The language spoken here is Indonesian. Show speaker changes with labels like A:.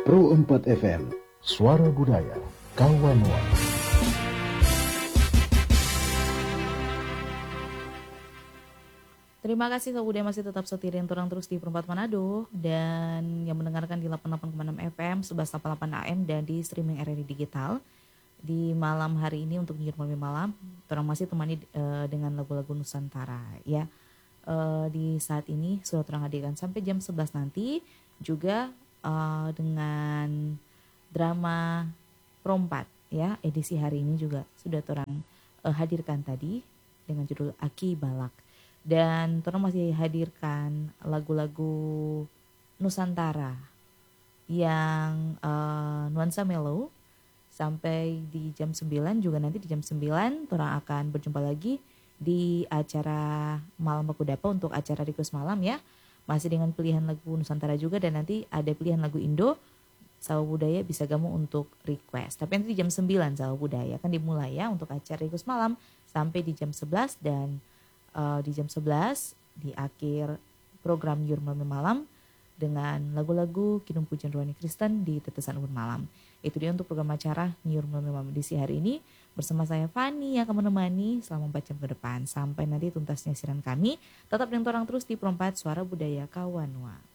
A: Pro 4 FM, Suara Budaya, Kawanua.
B: Terima kasih Sobat Budaya masih tetap setirin turang terus di Perempat Manado dan yang mendengarkan di 88,6 FM, 1188 AM dan di streaming RRI Digital. Di malam hari ini untuk Nyir Malam, orang masih temani dengan lagu-lagu Nusantara ya. Di saat ini sudah terang hadirkan sampai jam 11 nanti juga dengan drama Perempat ya, edisi hari ini juga sudah terang hadirkan tadi dengan judul Aki Balak. Dan Torang masih hadirkan lagu-lagu Nusantara yang nuansa mellow sampai di jam 9 juga. Nanti di jam 9 Torang akan berjumpa lagi di acara Malam Baku Dapa untuk acara request malam ya. Masih dengan pilihan lagu Nusantara juga dan nanti ada pilihan lagu Indo. Sawa Budaya bisa gabung untuk request. Tapi nanti di jam 9 Sawa Budaya kan dimulai ya untuk acara request malam sampai di jam 11 dan di jam 11 di akhir program Yurma Malam dengan lagu-lagu Kidung Pujian Rohani Kristen di Tetesan Ubun Malam. Itu dia untuk program acara Yurma Malam edisi hari ini bersama saya Fani yang akan menemani selama 4 jam ke depan sampai nanti tuntasnya siaran kami. Tetap dengan orang terus di Perempat Suara Budaya Kawanua.